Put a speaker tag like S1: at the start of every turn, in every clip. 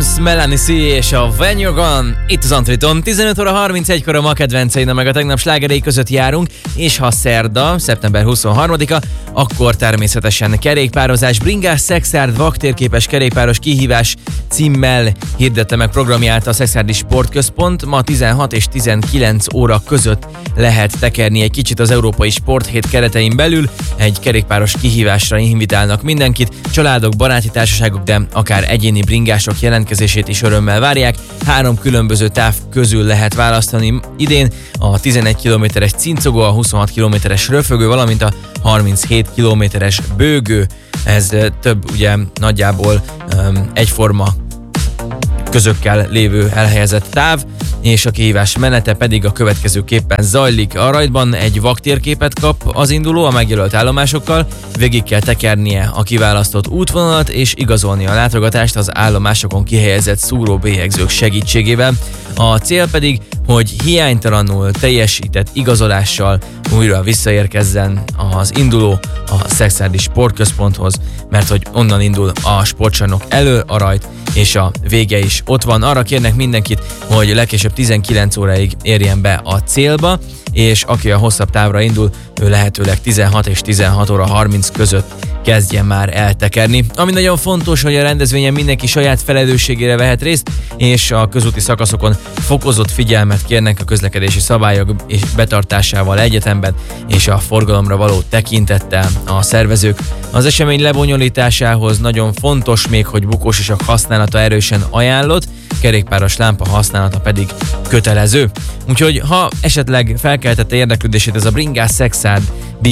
S1: James, Melanie C. és a When You're Gone. Itt az Antriton. 15 óra 31-kor a ma kedvencein, meg a tegnap slágerei között járunk, és ha szerda, szeptember 23-a, akkor természetesen kerékpározás, bringás, szexárd, vaktérképes kerékpáros kihívás címmel hirdette meg programját a Szekszárdi Sportközpont. Ma 16 és 19 óra között lehet tekerni egy kicsit az Európai Sporthét keretein belül. Egy kerékpáros kihívásra invitálnak mindenkit, családok, baráti társaságok, de akár egyéni bringások jelentkezését is örömmel várják. 3 különböző táv közül lehet választani idén: a 11 kilométeres cincogó, a 26 kilométeres röfögő, valamint a 37 kilométeres bőgő. Ez több ugye nagyjából egyforma közökkel lévő elhelyezett táv, és a kihívás menete pedig a következőképpen zajlik. A rajtban egy vaktérképet kap az induló a megjelölt állomásokkal, végig kell tekernie a kiválasztott útvonalat és igazolni a látogatást az állomásokon kihelyezett szúróbélyegzők segítségével. A cél pedig, hogy hiánytalanul teljesített igazolással újra visszaérkezzen az induló a Szekszárdi Sportközponthoz, mert hogy onnan indul a sportcsarnok elől a rajt, és a vége is ott van. Arra kérnek mindenkit, hogy legkésőbb 19 óráig érjen be a célba, és aki a hosszabb távra indul, ő lehetőleg 16 és 16 óra 30 között kezdjen már eltekerni. Ami nagyon fontos, hogy a rendezvényen mindenki saját felelősségére vehet részt, és a közúti szakaszokon fokozott figyelmet kérnek a közlekedési szabályok és betartásával egyetemben, és a forgalomra való tekintettel a szervezők. Az esemény lebonyolításához nagyon fontos még, hogy bukósisak használata erősen ajánlott, kerékpáros lámpa használata pedig kötelező. Úgyhogy ha esetleg felkeltette érdeklődését ez a bringás Szekszárd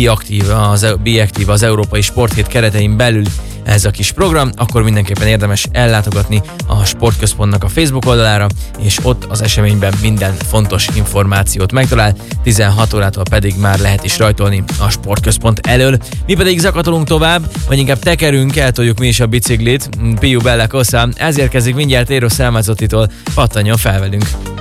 S1: Be Active az Európai Sporthét keretein belül ez a kis program, akkor mindenképpen érdemes ellátogatni a Sportközpontnak a Facebook oldalára, és ott az eseményben minden fontos információt megtalál, 16 órától pedig már lehet is rajtolni a Sportközpont elől. Mi pedig zakatolunk tovább, vagy inkább tekerünk, eltoljuk mi is a biciklit. Piu Bella Cosa, ez érkezik mindjárt Eros Ramazzottitól, pattanjon fel velünk!